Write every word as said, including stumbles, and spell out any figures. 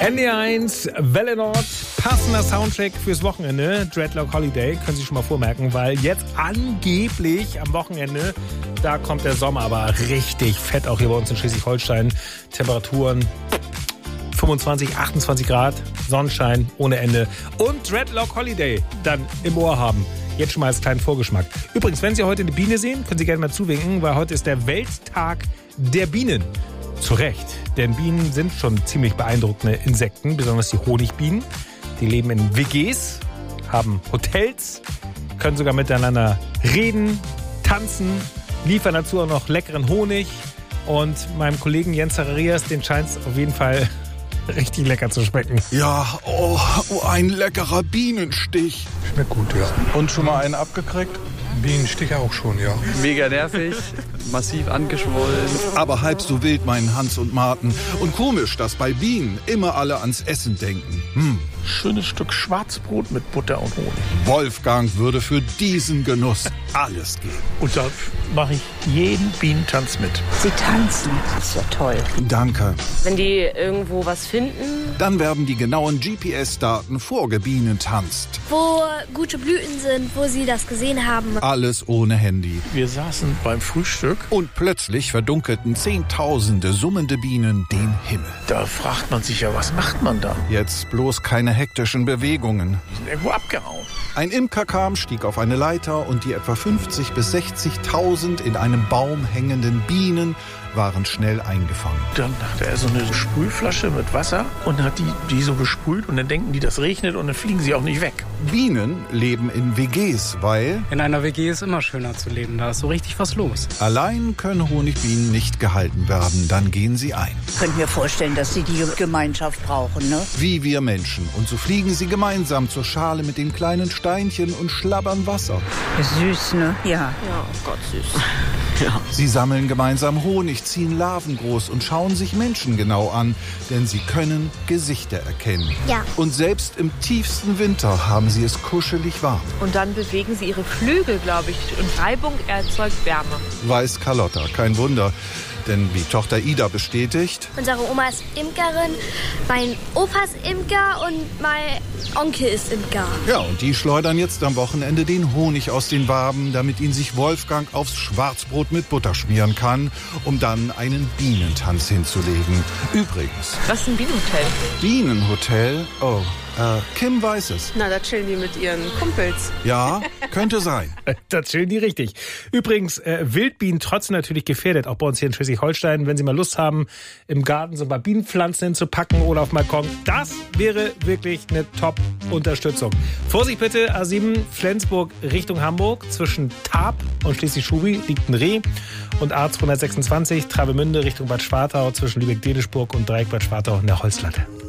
N D R eins, Welle Nord, passender Soundtrack fürs Wochenende. Dreadlock Holiday, können Sie schon mal vormerken, weil jetzt angeblich am Wochenende, da kommt der Sommer aber richtig fett, auch hier bei uns in Schleswig-Holstein. Temperaturen fünfundzwanzig, achtundzwanzig Grad, Sonnenschein ohne Ende und Dreadlock Holiday dann im Ohr haben. Jetzt schon mal als kleinen Vorgeschmack. Übrigens, wenn Sie heute eine Biene sehen, können Sie gerne mal zuwinken, weil heute ist der Welttag der Bienen. Zu Recht, denn Bienen sind schon ziemlich beeindruckende Insekten, besonders die Honigbienen. Die leben in W Gs, haben Hotels, können sogar miteinander reden, tanzen, liefern dazu auch noch leckeren Honig. Und meinem Kollegen Jens Zacharias, den scheint es auf jeden Fall richtig lecker zu schmecken. Ja, oh, oh, ein leckerer Bienenstich. Schmeckt gut, ja. Und schon mal einen abgekriegt? Bienenstich auch schon, ja. Mega nervig, massiv angeschwollen. Aber halb so wild meinen Hans und Martin. Und komisch, dass bei Bienen immer alle ans Essen denken. Hm. Schönes Stück Schwarzbrot mit Butter und Honig. Wolfgang würde für diesen Genuss alles geben. Und da mache ich jeden Bienentanz mit. Sie tanzen, das ist ja toll. Danke. Wenn die irgendwo was finden. Dann werden die genauen G P S-Daten vorgebienentanzt. Wo gute Blüten sind, wo sie das gesehen haben. Alles ohne Handy. Wir saßen beim Frühstück. Und plötzlich verdunkelten Zehntausende summende Bienen den Himmel. Da fragt man sich ja, was macht man da? Jetzt bloß keine hektischen Bewegungen. Die sind irgendwo abgehauen. Ein Imker kam, stieg auf eine Leiter und die etwa fünfzig bis sechzigtausend in einem Baum hängenden Bienen waren schnell eingefangen. Dann hatte er so eine Sprühflasche mit Wasser und hat die, die so besprüht und dann denken die, das regnet und dann fliegen sie auch nicht weg. Bienen leben in W Gs, weil... In einer W G ist immer schöner zu leben, da ist so richtig was los. Allein können Honigbienen nicht gehalten werden, dann gehen sie ein. Ich könnte mir vorstellen, dass sie die Gemeinschaft brauchen, ne? Wie wir Menschen. Und so fliegen sie gemeinsam zur Schale mit den kleinen Steinchen und schlabbern Wasser. Ist süß, ne? Ja. Ja, oh Gott, süß. Ja. Sie sammeln gemeinsam Honig, ziehen Larven groß und schauen sich Menschen genau an, denn sie können Gesichter erkennen. Ja. Und selbst im tiefsten Winter haben sie es kuschelig warm. Und dann bewegen sie ihre Flügel, glaube ich, und Reibung erzeugt Wärme. Weiß Carlotta, kein Wunder. Denn wie Tochter Ida bestätigt... Unsere Oma ist Imkerin, mein Opa ist Imker und mein Onkel ist Imker. Ja, und die schleudern jetzt am Wochenende den Honig aus den Waben, damit ihn sich Wolfgang aufs Schwarzbrot mit Butter schmieren kann, um dann einen Bienentanz hinzulegen. Übrigens... Was ist ein Bienenhotel? Bienenhotel? Oh, äh, Kim weiß es. Na, da chillen die mit ihren Kumpels. Ja, könnte sein. Da chillen die richtig. Übrigens, äh, Wildbienen trotzdem natürlich gefährdet, auch bei uns hier in Schleswig-Holstein. Wenn Sie mal Lust haben, im Garten so ein paar Bienenpflanzen hinzupacken oder auf dem Balkon, das wäre wirklich eine Top-Unterstützung. Vorsicht bitte, A sieben, Flensburg Richtung Hamburg. Zwischen Tarp und Schleswig-Schubi liegt ein Reh. Und A zweihundertsechsundzwanzig, Travemünde Richtung Bad Schwartau zwischen Lübeck-Delitzburg und Dreieck Bad Schwartau in der Holzlatte.